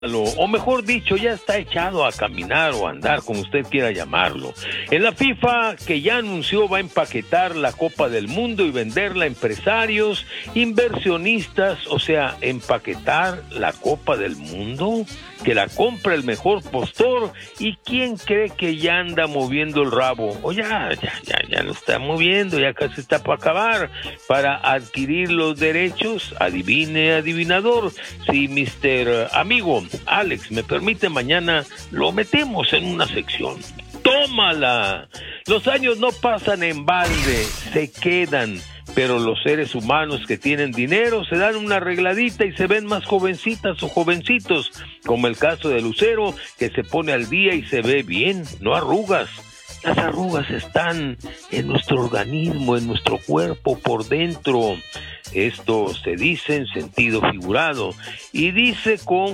o mejor dicho, ya está echado a caminar o a andar, como usted quiera llamarlo. En la FIFA, que ya anunció va a empaquetar la Copa del Mundo y venderla a empresarios, inversionistas, o sea, empaquetar la Copa del Mundo, que la compra el mejor postor, y quién cree que ya anda moviendo el rabo, o ya lo está moviendo, ya casi está para acabar, para adquirir los derechos. Adivine, adivinador, si Mr. Amigo Alex me permite, mañana lo metemos en una sección. ¡Tómala! Los años no pasan en balde, se quedan, pero los seres humanos que tienen dinero se dan una arregladita y se ven más jovencitas o jovencitos, como el caso de Lucero, que se pone al día y se ve bien, no arrugas. Las arrugas están en nuestro organismo, en nuestro cuerpo, por dentro. Esto se dice en sentido figurado. Y dice con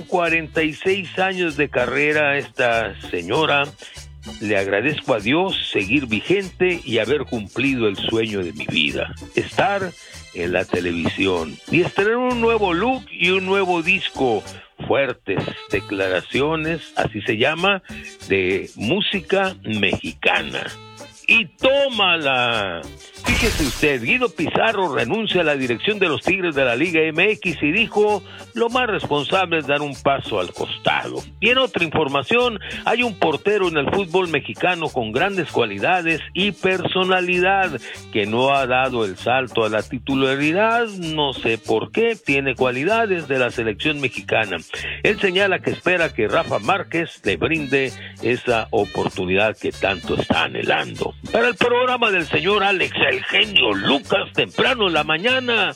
46 años de carrera esta señora: le agradezco a Dios seguir vigente y haber cumplido el sueño de mi vida, estar en la televisión y estrenar un nuevo look y un nuevo disco. Fuertes declaraciones, así se llama, de música mexicana. ¡Y tómala! Fíjese usted, Guido Pizarro renuncia a la dirección de los Tigres de la Liga MX y dijo: lo más responsable es dar un paso al costado. Y en otra información, hay un portero en el fútbol mexicano con grandes cualidades y personalidad que no ha dado el salto a la titularidad, no sé por qué, tiene cualidades de la selección mexicana. Él señala que espera que Rafa Márquez le brinde esa oportunidad que tanto está anhelando. Para el programa del señor Alex, el genio Lucas, temprano en la mañana,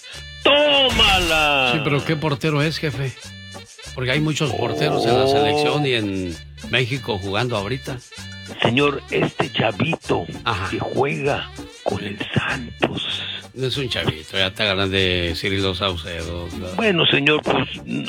tómala. Sí, pero ¿qué portero es, jefe? Porque hay muchos porteros en la selección y en México jugando ahorita. Señor, este chavito que juega con el Santos. No es un chavito, ya está grande Cirilo Saucedo. Bueno, señor, pues,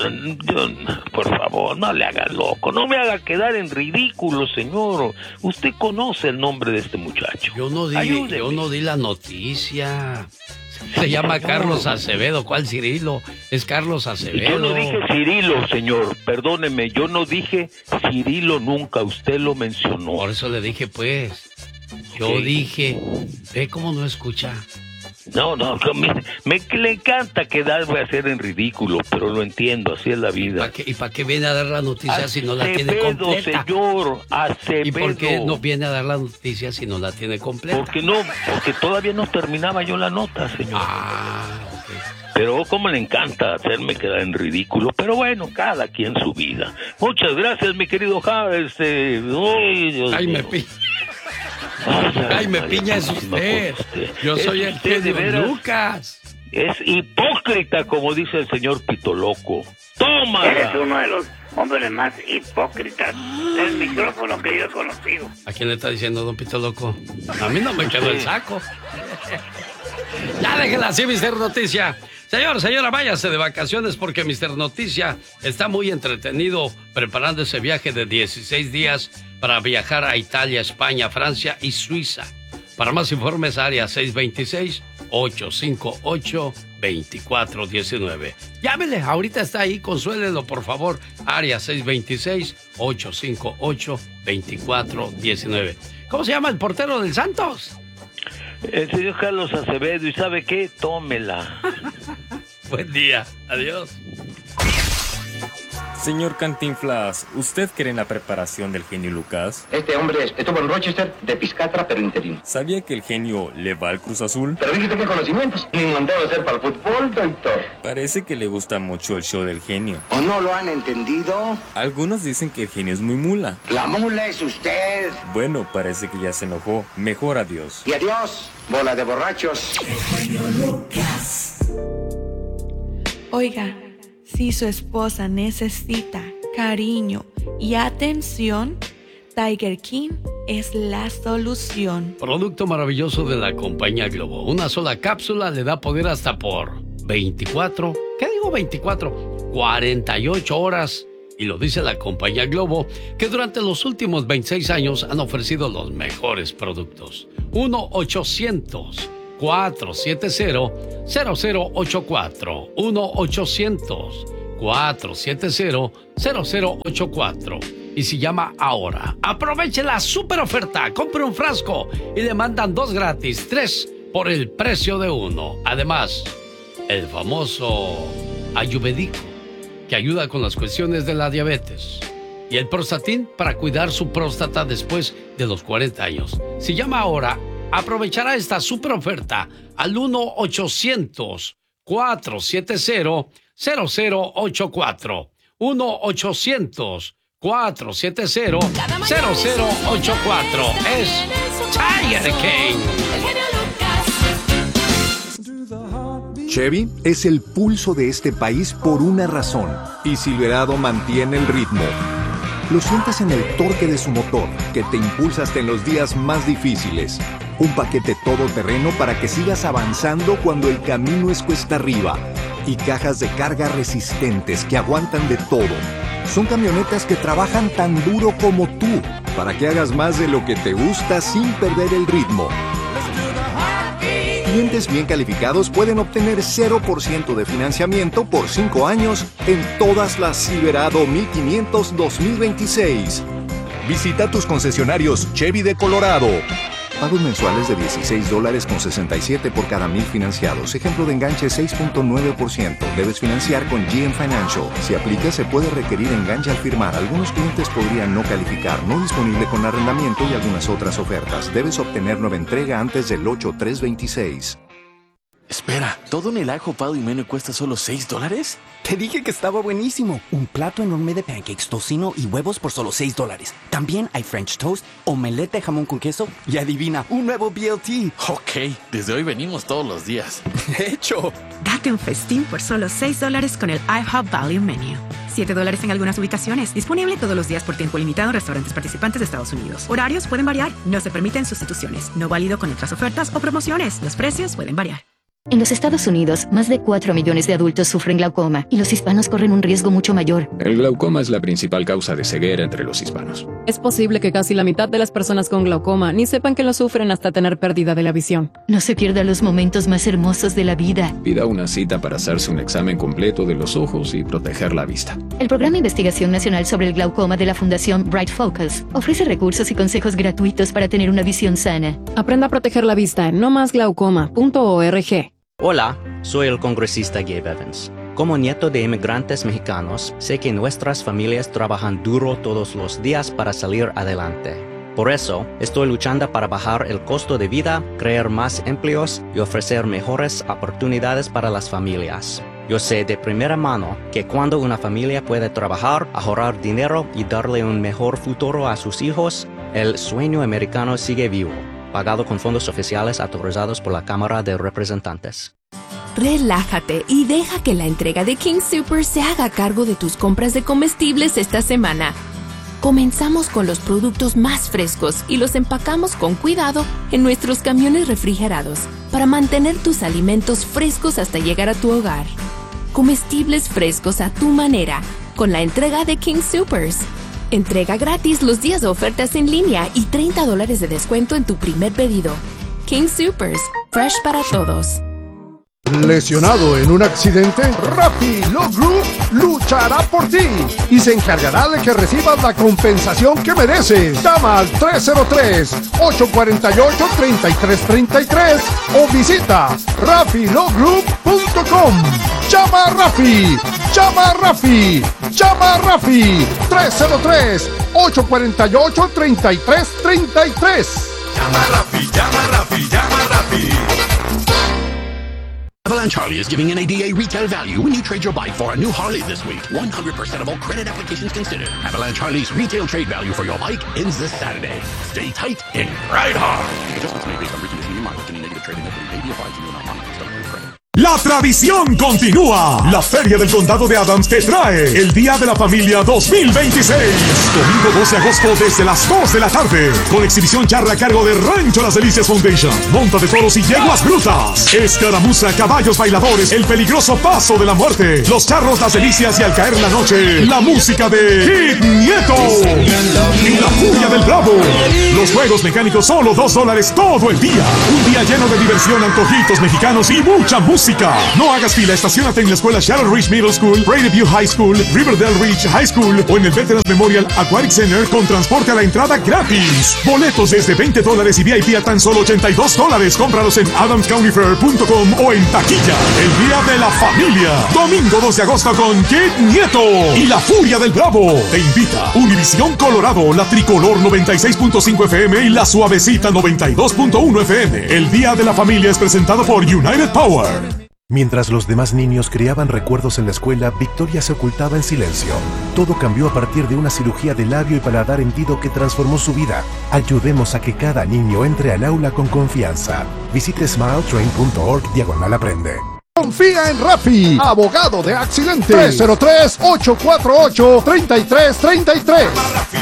por favor, no le haga loco, no me haga quedar en ridículo, señor. Usted conoce el nombre de este muchacho. Yo no di la noticia. Se llama Carlos Acevedo. ¿Cuál Cirilo? Es Carlos Acevedo. Yo no dije Cirilo, señor. Perdóneme, yo no dije Cirilo nunca. Usted lo mencionó. Por eso le dije, pues. Yo dije, ¿ve cómo no escucha? No, me le encanta quedarme a hacer en ridículo, pero lo entiendo, así es la vida. ¿Y para qué viene a dar la noticia si no la tiene completa? Señor, Acevedo. ¿Y por qué no viene a dar la noticia si no la tiene completa? Porque todavía no terminaba yo la nota, señor. Ok. Pero como le encanta hacerme quedar en ridículo, pero bueno, cada quien su vida. Muchas gracias, mi querido Javes. Me piña es usted. Yo soy el genio Lucas. Es hipócrita, como dice el señor Pito Loco. ¡Tómala! Eres uno de los hombres más hipócritas del micrófono que yo he conocido. ¿A quién le está diciendo, don Pito Loco? A mí no me quedó el saco. Ya déjela así, Mr. Noticia. Señora, váyase de vacaciones porque Mr. Noticia está muy entretenido preparando ese viaje de 16 días para viajar a Italia, España, Francia y Suiza. Para más informes, área 626-858-2419. Llámele, ahorita está ahí, consuélelo, por favor. Área 626-858-2419. ¿Cómo se llama el portero del Santos? El señor Carlos Acevedo. ¿Y sabe qué? Tómela. Buen día. Adiós. Señor Cantinflas, ¿usted cree en la preparación del genio Lucas? Este hombre estuvo en Rochester de Piscatra, pero interino. ¿Sabía que el genio le va al Cruz Azul? Pero fíjate qué conocimientos. Ni mandado a hacer para el fútbol, doctor. Parece que le gusta mucho el show del genio. ¿O no lo han entendido? Algunos dicen que el genio es muy mula. La mula es usted. Bueno, parece que ya se enojó. Mejor adiós. Y adiós, bola de borrachos. El genio Lucas. Oiga, si su esposa necesita cariño y atención, Tiger King es la solución. Producto maravilloso de la compañía Globo. Una sola cápsula le da poder hasta por 24, ¿qué digo 24? 48 horas. Y lo dice la compañía Globo, que durante los últimos 26 años han ofrecido los mejores productos. 1-800-470-0084. 1-800 470-0084. Y si llama ahora, aproveche la super oferta. Compre un frasco y le mandan 2 gratis, 3 por el precio de 1. Además, el famoso Ayurvédico, que ayuda con las cuestiones de la diabetes. Y el Prostatin para cuidar su próstata después de los 40 años. Si llama ahora, aprovechará esta super oferta al 1-800-470-0084. 1-800-470-0084. Es Tiger King. Chevy es el pulso de este país por una razón, y Silverado mantiene el ritmo. Lo sientas en el torque de su motor, que te impulsa hasta en los días más difíciles. Un paquete todoterreno para que sigas avanzando cuando el camino es cuesta arriba. Y cajas de carga resistentes que aguantan de todo. Son camionetas que trabajan tan duro como tú, para que hagas más de lo que te gusta sin perder el ritmo. Clientes bien calificados pueden obtener 0% de financiamiento por 5 años en todas las Silverado 1500 2026. Visita tus concesionarios Chevy de Colorado. Pagos mensuales de $16.67 por cada 1,000 financiados. Ejemplo de enganche 6.9%. Debes financiar con GM Financial. Si aplica, se puede requerir enganche al firmar. Algunos clientes podrían no calificar. No disponible con arrendamiento y algunas otras ofertas. Debes obtener nueva entrega antes del 8/3/26. Espera, ¿todo en el ajo pado y menú cuesta solo $6? Te dije que estaba buenísimo. Un plato enorme de pancakes, tocino y huevos por solo $6. También hay French toast, omelette de jamón con queso y adivina, un nuevo BLT. Ok, desde hoy venimos todos los días. De hecho. Date un festín por solo $6 con el IHOP Value Menu. $7 en algunas ubicaciones. Disponible todos los días por tiempo limitado en restaurantes participantes de Estados Unidos. Horarios pueden variar. No se permiten sustituciones. No válido con otras ofertas o promociones. Los precios pueden variar. En los Estados Unidos, más de 4 millones de adultos sufren glaucoma y los hispanos corren un riesgo mucho mayor. El glaucoma es la principal causa de ceguera entre los hispanos. Es posible que casi la mitad de las personas con glaucoma ni sepan que lo sufren hasta tener pérdida de la visión. No se pierda los momentos más hermosos de la vida. Pida una cita para hacerse un examen completo de los ojos y proteger la vista. El Programa de Investigación Nacional sobre el Glaucoma de la Fundación Bright Focus ofrece recursos y consejos gratuitos para tener una visión sana. Aprenda a proteger la vista en nomasglaucoma.org. Hola, soy el congresista Gabe Evans. Como nieto de inmigrantes mexicanos, sé que nuestras familias trabajan duro todos los días para salir adelante. Por eso, estoy luchando para bajar el costo de vida, crear más empleos y ofrecer mejores oportunidades para las familias. Yo sé de primera mano que cuando una familia puede trabajar, ahorrar dinero y darle un mejor futuro a sus hijos, el sueño americano sigue vivo. Pagado con fondos oficiales autorizados por la Cámara de Representantes. Relájate y deja que la entrega de King Soopers se haga cargo de tus compras de comestibles esta semana. Comenzamos con los productos más frescos y los empacamos con cuidado en nuestros camiones refrigerados para mantener tus alimentos frescos hasta llegar a tu hogar. Comestibles frescos a tu manera con la entrega de King Soopers. Entrega gratis los días de ofertas en línea y $30 de descuento en tu primer pedido. King Soopers, fresh para todos. ¿Lesionado en un accidente? Rappi Love Group luchará por ti y se encargará de que recibas la compensación que mereces. Llama al 303-848-3333 o visita RappiLoveGroup.com. ¡Llama a Rappi! ¡Llama a Rappi! ¡Llama a Rappi! 303-848-3333. Llama a Rappi, llama a Rappi, llama a Rappi. Avalanche Harley is giving NADA retail value when you trade your bike for a new Harley this week. 100% of all credit applications considered. Avalanche Harley's retail trade value for your bike ends this Saturday. Stay tight and ride hard. Adjustments made based on reconditioning and mileage. Any negative trading equity may be applied to you and non-non credit. La tradición continúa. La Feria del Condado de Adams te trae el Día de la Familia 2026. Domingo 12 de agosto desde las 2 de la tarde. Con exhibición charra a cargo de Rancho Las Delicias Foundation. Monta de toros y yeguas brutas. Escaramuza, caballos bailadores. El peligroso paso de la muerte. Los charros, las delicias y al caer la noche, la música de Kid Nieto. Y la furia del Bravo. Los juegos mecánicos solo $2 todo el día. Un día lleno de diversión, antojitos mexicanos y mucha música. música. No hagas fila, estaciónate en la escuela Shadow Ridge Middle School, Prairie View High School, Riverdale Ridge High School o en el Veterans Memorial Aquatic Center con transporte a la entrada gratis. Boletos desde $20 y VIP a tan solo $82. Cómpralos en adamscountyfair.com o en taquilla. El Día de la Familia. Domingo 2 de agosto con Kid Nieto y la Furia del Bravo. Te invita Univisión Colorado, la Tricolor 96.5 FM y la Suavecita 92.1 FM. El Día de la Familia es presentado por United Power. Mientras los demás niños creaban recuerdos en la escuela, Victoria se ocultaba en silencio. Todo cambió a partir de una cirugía de labio y paladar hendido que transformó su vida. Ayudemos a que cada niño entre al aula con confianza. Visite smiletrain.org/aprende. Confía en Rafi, abogado de accidentes. 303-848-3333.